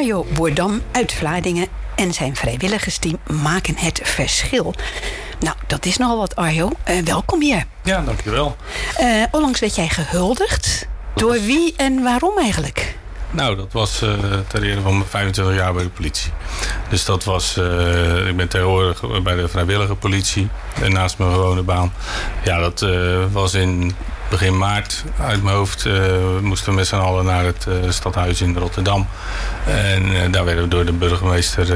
Arjo Boerdam uit Vlaardingen en zijn vrijwilligersteam maken het verschil. Nou, dat is nogal wat, Arjo. Welkom hier. Ja, dankjewel. Onlangs werd jij gehuldigd. Door wie en waarom eigenlijk? Nou, dat was ter ere van mijn 25 jaar bij de politie. Dus dat was... ik ben tegenwoordig bij de vrijwillige politie. Naast mijn gewone baan. Ja, dat was in begin maart uit mijn hoofd. We moesten met z'n allen naar het stadhuis in Rotterdam. En daar werden we door de burgemeester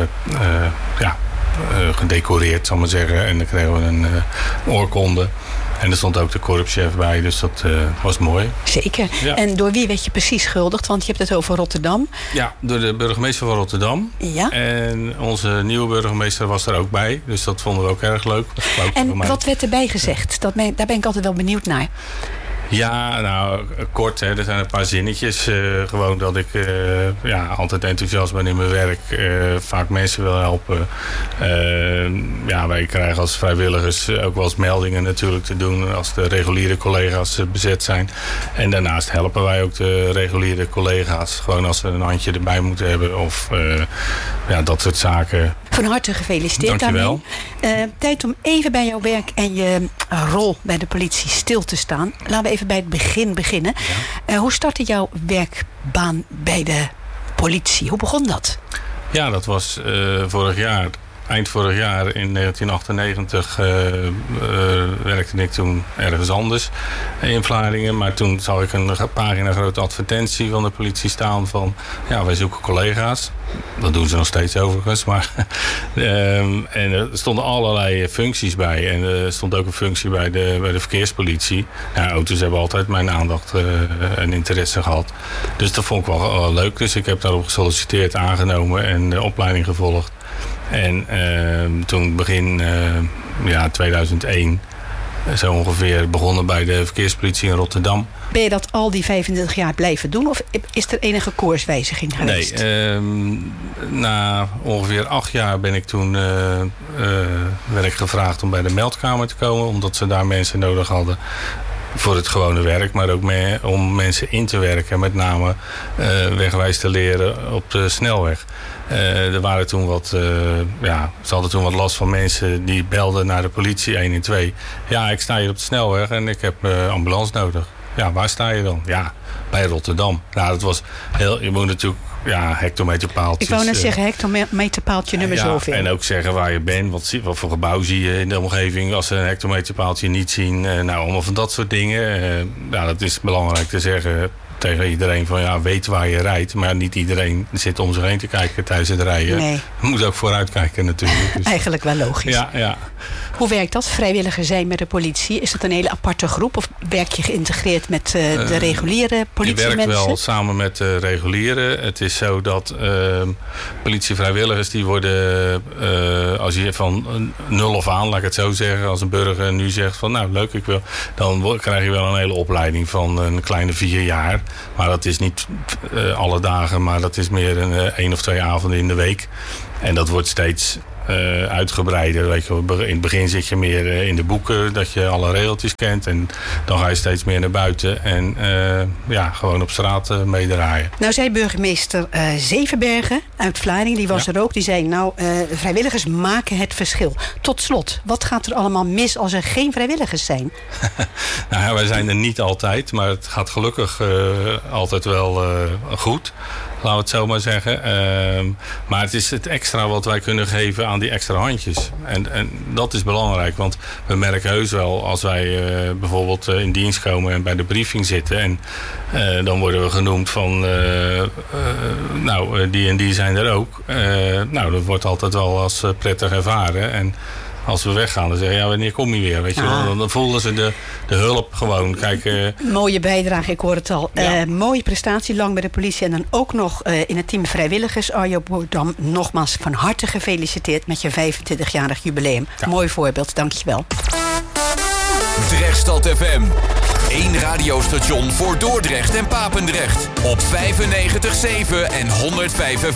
gedecoreerd, zal ik maar zeggen. En dan kregen we een oorkonde. En er stond ook de korpschef bij, dus dat was mooi. Zeker. Ja. En door wie werd je precies gehuldigd? Want je hebt het over Rotterdam. Ja, door de burgemeester van Rotterdam. Ja. En onze nieuwe burgemeester was er ook bij. Dus dat vonden we ook erg leuk. En wat werd erbij gezegd? Daar ben ik altijd wel benieuwd naar. Ja, nou, kort. Hè. Er zijn een paar zinnetjes. Gewoon dat ik altijd enthousiast ben in mijn werk. Vaak mensen wil helpen. Wij krijgen als vrijwilligers ook wel eens meldingen natuurlijk te doen. Als de reguliere collega's bezet zijn. En daarnaast helpen wij ook de reguliere collega's. Gewoon als ze een handje erbij moeten hebben. Of dat soort zaken. Van harte gefeliciteerd daarmee. Tijd om even bij jouw werk en je rol bij de politie stil te staan. Laten we even bij het begin beginnen. Ja. Hoe startte jouw werkbaan bij de politie? Hoe begon dat? Ja, dat was eind vorig jaar in 1998 werkte ik toen ergens anders in Vlaardingen. Maar toen zag ik een pagina grote advertentie van de politie staan van... ja, wij zoeken collega's. Dat doen ze nog steeds overigens. Maar, en er stonden allerlei functies bij. En er stond ook een functie bij de verkeerspolitie. Nou, auto's hebben altijd mijn aandacht en interesse gehad. Dus dat vond ik wel leuk. Dus ik heb daarop gesolliciteerd, aangenomen en de opleiding gevolgd. En toen begin 2001 zo ongeveer begonnen bij de verkeerspolitie in Rotterdam. Ben je dat al die 25 jaar blijven doen of is er enige koerswijziging geweest? Nee, na ongeveer 8 jaar ben ik toen werd ik gevraagd om bij de meldkamer te komen. Omdat ze daar mensen nodig hadden voor het gewone werk, maar ook om mensen in te werken. Met name wegwijs te leren op de snelweg. Er waren toen ze hadden toen wat last van mensen die belden naar de politie 112. Ja, ik sta hier op de snelweg en ik heb ambulance nodig. Ja, waar sta je dan? Ja, bij Rotterdam. Nou, dat was je moet natuurlijk hectometerpaaltjes. Ik wou net zeggen hectometerpaaltje nummer zoveel. En ook zeggen waar je bent. Wat voor gebouw zie je in de omgeving als ze een hectometerpaaltje niet zien. Allemaal van dat soort dingen. Dat is belangrijk te zeggen tegen iedereen van weet waar je rijdt. Maar niet iedereen zit om zich heen te kijken tijdens het rijden. Nee. Je moet ook vooruit kijken natuurlijk. Dus. Eigenlijk wel logisch. Ja. Hoe werkt dat? Vrijwilliger zijn met de politie? Is dat een hele aparte groep? Of werk je geïntegreerd met de reguliere politiemensen? Je werkt wel samen met de reguliere. Het is zo dat politievrijwilligers die worden... als je van 0 af aan, laat ik het zo zeggen... als een burger nu zegt van nou leuk, ik wil... dan krijg je wel een hele opleiding van een kleine 4 jaar. Maar dat is niet alle dagen, maar dat is meer 1 of 2 avonden in de week. En dat wordt steeds uitgebreider. Weet je, in het begin zit je meer in de boeken, dat je alle regeltjes kent. En dan ga je steeds meer naar buiten en gewoon op straat meedraaien. Nou zei burgemeester Zevenbergen uit Vlaardingen, die was er ook. Die zei vrijwilligers maken het verschil. Tot slot, wat gaat er allemaal mis als er geen vrijwilligers zijn? Wij zijn er niet altijd, maar het gaat gelukkig altijd wel goed. Laten we het zo maar zeggen. Maar het is het extra wat wij kunnen geven aan die extra handjes. En dat is belangrijk. Want we merken heus wel als wij bijvoorbeeld in dienst komen en bij de briefing zitten. En dan worden we genoemd van die en die zijn er ook. Dat wordt altijd wel als prettig ervaren. En als we weggaan, dan zeggen wanneer kom je weer? Weet je wel? Dan voelen ze de hulp gewoon. Kijk, mooie bijdrage, ik hoor het al. Mooie prestatie, lang bij de politie. En dan ook nog in het team vrijwilligers. Arjo Boerdam, nogmaals van harte gefeliciteerd met je 25-jarig jubileum. Ja. Mooi voorbeeld, dankjewel. Drechtstad FM. 1 radiostation voor Dordrecht en Papendrecht. Op 95.7 en 105 FM.